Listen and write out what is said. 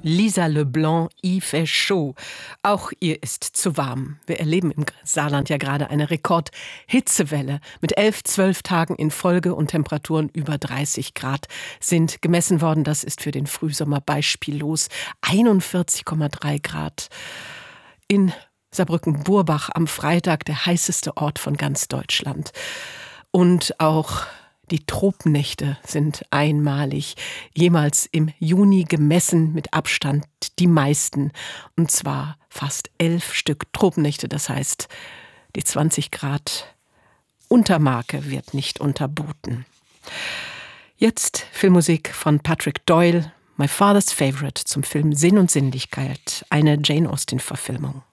Lisa Leblanc, il fait chaud. Auch ihr ist zu warm. Wir erleben im Saarland ja gerade eine Rekord-Hitzewelle. Mit 11, 12 Tagen in Folge und Temperaturen über 30 Grad sind gemessen worden. Das ist für den Frühsommer beispiellos. 41,3 Grad in Saarbrücken-Burbach am Freitag, der heißeste Ort von ganz Deutschland. Und auch die Tropennächte sind einmalig, jemals im Juni gemessen, mit Abstand die meisten. Und zwar fast 11 Stück Tropennächte, das heißt, die 20 Grad Untermarke wird nicht unterboten. Jetzt Filmmusik von Patrick Doyle, My Father's Favorite zum Film Sinn und Sinnlichkeit, eine Jane Austen-Verfilmung.